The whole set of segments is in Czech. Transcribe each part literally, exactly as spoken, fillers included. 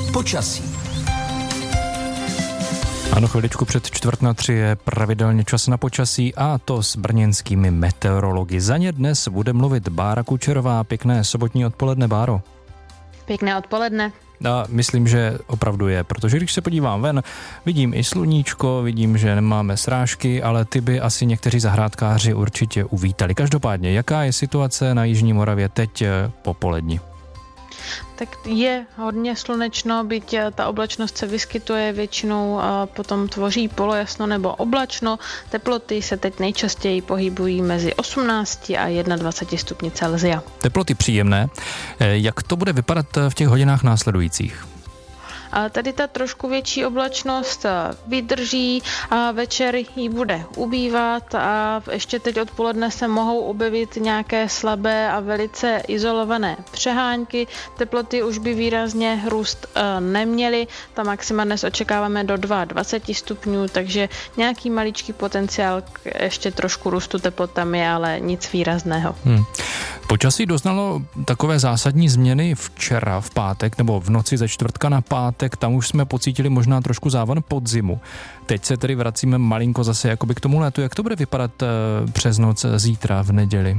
Počasí. Ano, chviličku před čtvrt na tři je pravidelně čas na počasí a to s brněnskými meteorology. Za ně dnes bude mluvit Bára Kučerová. Pěkné sobotní odpoledne, Báro. Pěkné odpoledne. A myslím, že opravdu je, protože když se podívám ven, vidím i sluníčko, vidím, že nemáme srážky, ale ty by asi někteří zahrádkáři určitě uvítali. Každopádně, jaká je situace na Jižní Moravě teď popolední? Tak je hodně slunečno, byť ta oblačnost se vyskytuje většinou, a potom tvoří polojasno nebo oblačno. Teploty se teď nejčastěji pohybují mezi osmnáct a dvacet jedna stupni Celsia. Teploty příjemné. Jak to bude vypadat v těch hodinách následujících? A tady ta trošku větší oblačnost vydrží a večer jí bude ubývat a ještě teď odpoledne se mohou objevit nějaké slabé a velice izolované přehánky. Teploty už by výrazně růst neměly. Ta maxima dnes očekáváme do dvacet dva stupňů, takže nějaký maličký potenciál k ještě trošku růstu teplotami, je, ale nic výrazného. Hmm. Počasí doznalo takové zásadní změny včera v pátek nebo v noci ze čtvrtka na pátek, tam už jsme pocítili možná trošku závan podzimu. Teď se tedy vracíme malinko zase jakoby k tomu létu. Jak to bude vypadat přes noc zítra v neděli?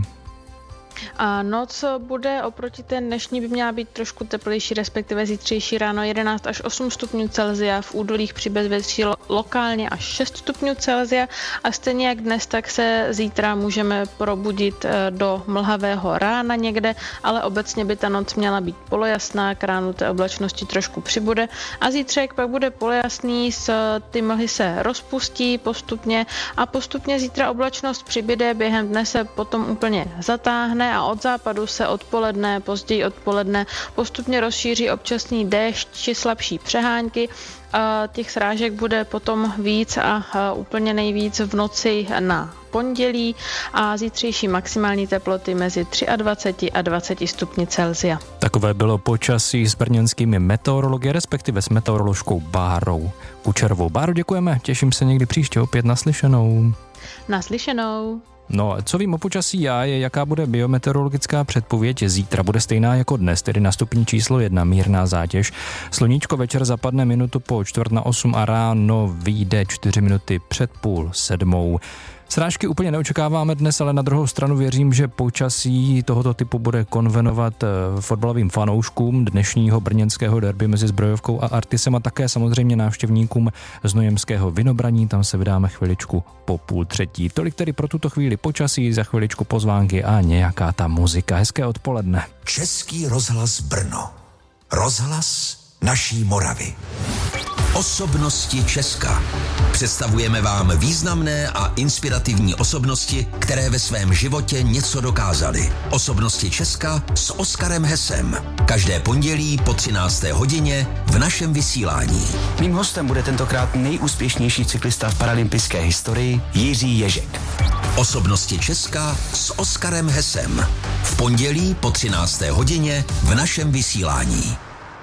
A noc bude oproti té dnešní by měla být trošku teplejší, respektive zítřejší ráno jedenáct až osm stupňů Celsia, v údolích při bezvětří lo- lokálně až šest stupňů Celsia a stejně jak dnes, tak se zítra můžeme probudit do mlhavého rána někde, ale obecně by ta noc měla být polojasná, k ránu té oblačnosti trošku přibude a zítřek pak bude polojasný, ty mlhy se rozpustí postupně a postupně zítra oblačnost přibude, během dne se potom úplně zatáhne a od západu se odpoledne, později odpoledne postupně rozšíří občasný déšť či slabší přehánky. A těch srážek bude potom víc a, a úplně nejvíc v noci na pondělí a zítřejší maximální teploty mezi dvacet tři a dvacet stupni Celsia. Takové bylo počasí s brněnskými meteorology, respektive s meteoroložkou Bárou Kučerovou. Báro, děkujeme, těším se někdy příště opět naslyšenou. Naslyšenou. No, co vím o počasí já, je, jaká bude biometeorologická předpověď. Zítra bude stejná jako dnes, tedy na stupni číslo jedna, mírná zátěž. Sluníčko večer zapadne minutu po čtvrt na osm a ráno vyjde čtyři minuty před půl sedmou. Srážky úplně neočekáváme dnes, ale na druhou stranu věřím, že počasí tohoto typu bude konvenovat fotbalovým fanouškům dnešního brněnského derby mezi Zbrojovkou a Artisem a také samozřejmě návštěvníkům znojemského Vinobraní. Tam se vydáme chviličku po půl třetí. Tolik tedy pro tuto chvíli počasí, za chviličku pozvánky a nějaká ta muzika. Hezké odpoledne. Český rozhlas Brno. Rozhlas naší Moravy. Osobnosti Česka. Představujeme vám významné a inspirativní osobnosti, které ve svém životě něco dokázaly. Osobnosti Česka s Oskarem Hesem. Každé pondělí po třinácté hodině v našem vysílání. Mým hostem bude tentokrát nejúspěšnější cyklista v paralympijské historii Jiří Ježek. Osobnosti Česka s Oskarem Hesem. V pondělí po třinácté hodině v našem vysílání.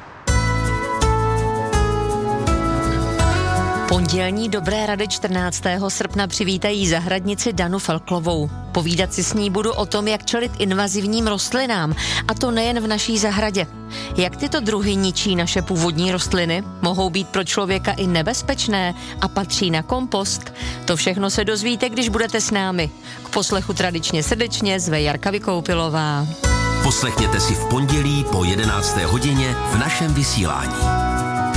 Pondělní Dobré rady čtrnáctého srpna přivítají zahradnici Danu Felklovou. Povídat si s ní budu o tom, jak čelit invazivním rostlinám, a to nejen v naší zahradě. Jak tyto druhy ničí naše původní rostliny, mohou být pro člověka i nebezpečné a patří na kompost. To všechno se dozvíte, když budete s námi. K poslechu tradičně srdečně zve Jarka Vykoupilová. Poslechněte si v pondělí po jedenácté hodině v našem vysílání.